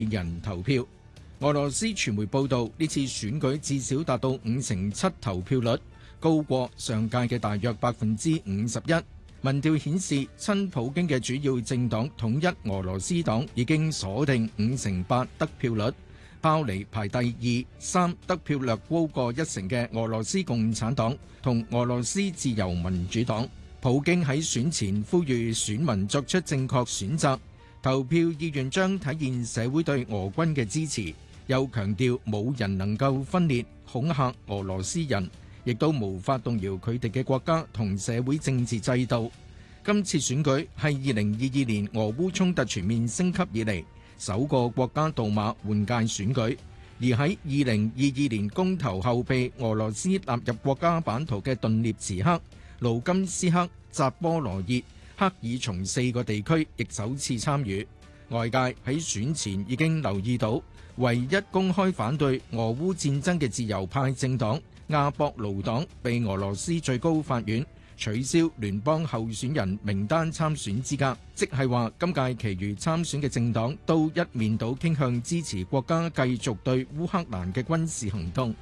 人投票。俄羅斯傳媒報道，呢次選舉至少達到57%投票率，高過上屆嘅大約51%。民調顯示，親普京嘅主要政黨統一俄羅斯黨已經鎖定58%得票率，拋離排第二、三得票略高過1成嘅俄羅斯共產黨同俄羅斯自由民主黨。普京喺選前呼籲選民作出正確選擇，投票意願將體現社會對俄軍嘅支持，又強調冇人能夠分裂恐嚇俄羅斯人，亦都無法動搖佢哋嘅國家同社會政治制度。今次選舉係2022年俄烏衝突全面升級以嚟首個國家杜馬換屆選舉，而喺2022年公投後被俄羅斯納入國家版圖嘅頓涅茨克、盧甘斯克、扎波羅熱、克爾松4個地區亦首次參與。外界喺選前已經留意到，唯一公開反對俄烏戰爭嘅自由派政黨亞博盧黨被俄羅斯最高法院取消聯邦候選人名單參選資格，即係話今屆其餘參選嘅政黨都一面倒傾向支持國家繼續對烏克蘭嘅軍事行動。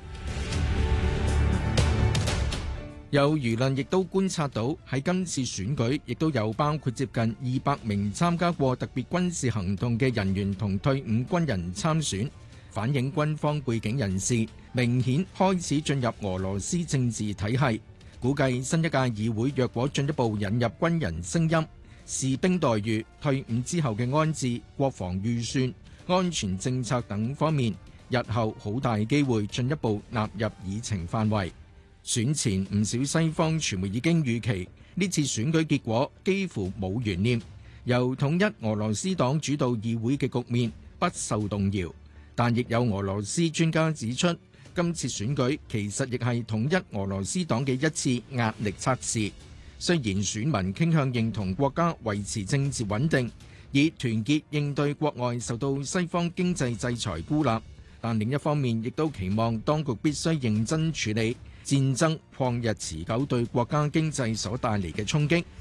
有輿論亦都觀察到，喺今次選舉亦都有包括接近200名參加過特別軍事行動嘅人員同退伍軍人參選，反映軍方背景人士明顯開始進入俄羅斯政治體系。估計新一屆議會若果進一步引入軍人聲音、士兵待遇、退伍之後嘅安置、國防預算、安全政策等方面，日後好大機會進一步納入議程範圍。選前唔少西方傳媒已經預期呢次選舉結果幾乎冇懸念，由統一俄羅斯黨主導議會嘅局面不受動搖。但亦有俄羅斯專家指出，今次選舉其實亦係統一俄羅斯黨嘅一次壓力測試。雖然選民傾向認同國家維持政治穩定，以團結應對國外受到西方經濟制裁孤立，但另一方面亦都期望當局必須認真處理戰爭曠日持久對國家經濟所帶嚟嘅衝擊。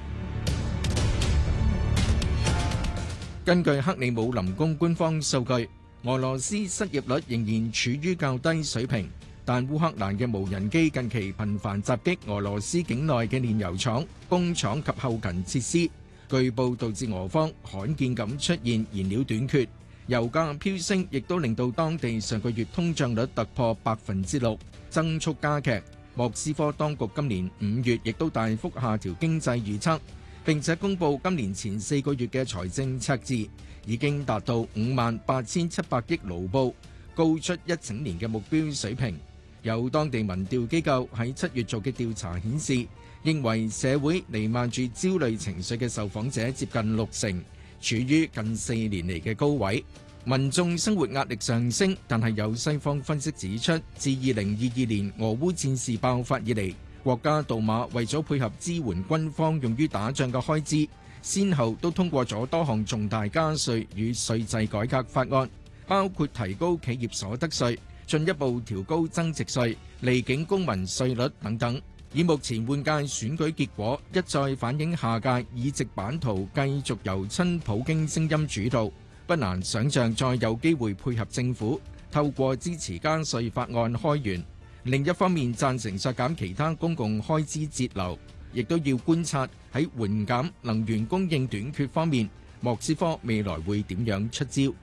根據克里姆林宮官方數據，俄羅斯失業率仍然處於較低水平，但烏克蘭嘅無人機近期頻繁襲擊俄羅斯境內嘅煉油廠、工廠及後勤設施，據報導致俄方罕見咁出現燃料短缺。油價飆升，亦都令到當地上個月通脹率突破6%，增速加劇。莫斯科當局今年5月亦都大幅下調經濟預測，並且公佈今年前4個月嘅財政赤字已經達到58,700億盧布，高出一整年嘅目標水平。有當地民調機構喺7月做嘅調查顯示，認為社會瀰漫住焦慮情緒嘅受訪者接近60%，處於近4年嚟嘅高位。民眾生活壓力上升，但係有西方分析指出，自2022年俄烏戰事爆發以嚟，國家杜馬為咗配合支援軍方用於打仗嘅開支，先後都通過咗多項重大加稅與稅制改革法案，包括提高企業所得稅、進一步調高增值稅、離境公民稅率等等。以目前換屆選舉結果一再反映下屆議席版圖繼續由親普京聲音主導，不難想像再有機會配合政府透過支持加稅法案開源。另一方面，贊成削減其他公共開支節流，亦都要觀察喺緩減能源供應短缺方面，莫斯科未來會點樣出招。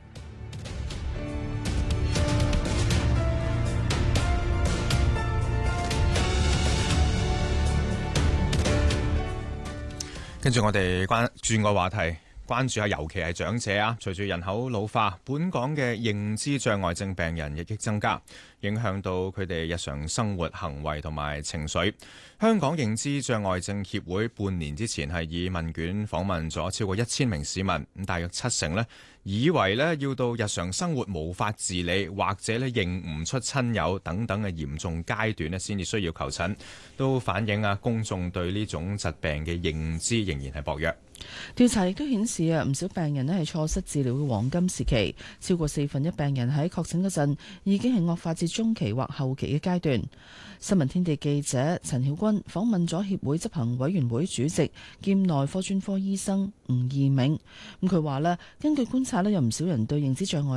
跟住我哋轉個話題，關注下尤其係長者啊。隨住人口老化，本港嘅認知障礙症病人日益增加，影響到佢哋日常生活、行為同埋情緒。香港認知障礙症協會半年之前係以問卷訪問咗超過1000名市民，咁大約70%呢以為呢要到日常生活無法自理，或者呢認唔出親友等等嘅嚴重階段呢先至需要求診，都反映公眾對呢種疾病嘅認知仍然係薄弱。 調查亦都顯示唔少病人咧係錯失治療嘅黃金時期，超過1/4病人喺確診嗰陣已經係惡化至中期或後期嘅階段。新聞天地記者陳曉君訪問咗協會執行委員會主席兼內科專科醫生吳義銘，佢話咧，根據觀察咧，有唔少人對認知障礙